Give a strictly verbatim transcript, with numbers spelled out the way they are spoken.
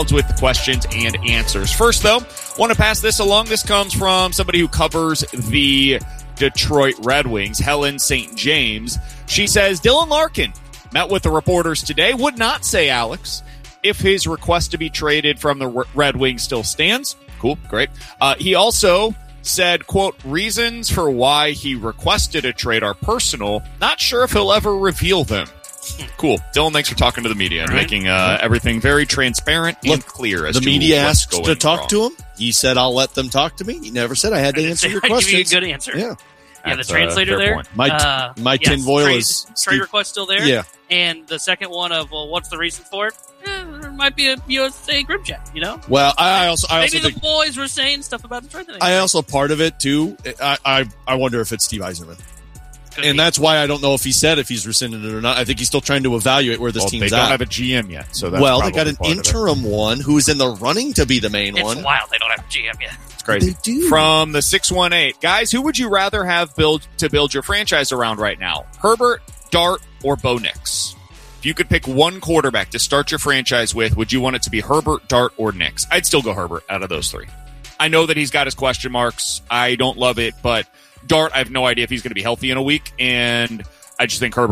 with the questions and answers. First, though, want to pass this along. This comes from somebody who covers the Detroit Red Wings, Helen Saint James. She says, Dylan Larkin met with the reporters today, would not say Alex if his request to be traded from the Red Wings still stands. Cool, great. Uh, he also said, quote, reasons for why he requested a trade are personal. Not sure if he'll ever reveal them. Cool. Dylan, thanks for talking to the media and right. making uh, everything very transparent and Look, clear. As the to media asked to talk wrong. to him. He said, I'll let them talk to me. He never said I had to answer your I'd questions. give you a good answer. Yeah. Yeah, the translator there. Point. My, uh, my yes, tinfoil trade, is... Trade Steve, request still there? Yeah. And the second one of, well, what's the reason for it? Eh, there might be a U S A group chat, you know? Well, I also... I Maybe also the think, boys were saying stuff about the trade. I also, part of it, too, I, I, I wonder if it's Steve Yzerman. Could and be. that's why I don't know if he said if he's rescinded it or not. I think he's still trying to evaluate where this well, team's they don't at. have a G M yet, so that's well, they probably got an part of it. interim one who's in the running to be the main It's one. wild. They don't have a G M yet. It's crazy. They do. From the six one eight, guys, who would you rather have build to build your franchise around right now? Herbert, Dart, or Bo Nix? If you could pick one quarterback to start your franchise with, would you want it to be Herbert, Dart, or Nix? I'd still go Herbert out of those three. I know that he's got his question marks. I don't love it, but Dart, I have no idea if he's going to be healthy in a week, and I just think Herbert